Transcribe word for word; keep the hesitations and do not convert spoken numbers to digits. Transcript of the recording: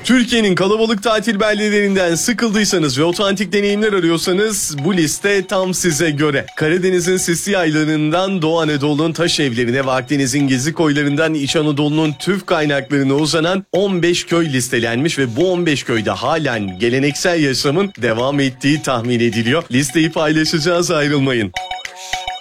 Türkiye'nin kalabalık tatil beldelerinden sıkıldıysanız ve otantik deneyimler arıyorsanız bu liste tam size göre. Karadeniz'in sisli yaylalarından Doğu Anadolu'nun taş evlerine ve Akdeniz'in gizli koylarından İç Anadolu'nun tüf kaynaklarına uzanan on beş köy listelenmiş ve bu on beş köyde halen geleneksel yaşamın devam ettiği tahmin ediliyor. Listeyi paylaşacağız, ayrılmayın.